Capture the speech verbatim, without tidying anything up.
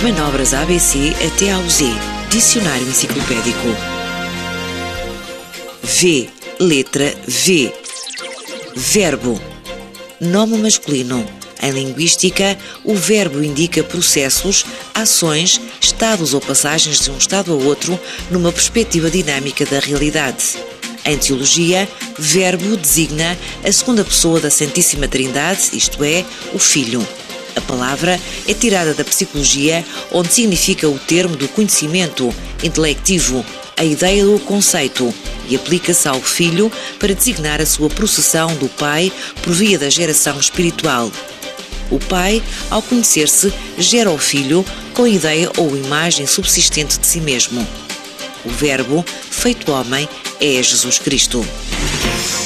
Manobras A B C até ao Z. Dicionário Enciclopédico. V. Letra V. Verbo. Nome masculino. Em linguística, o verbo indica processos, ações, estados ou passagens de um estado a outro numa perspectiva dinâmica da realidade. Em teologia, verbo designa a segunda pessoa da Santíssima Trindade, isto é, o Filho. A palavra é tirada da psicologia, onde significa o termo do conhecimento intelectivo, a ideia do conceito, e aplica-se ao Filho para designar a sua processão do Pai por via da geração espiritual. O Pai, ao conhecer-se, gera o Filho com ideia ou imagem subsistente de si mesmo. O Verbo, feito homem, é Jesus Cristo.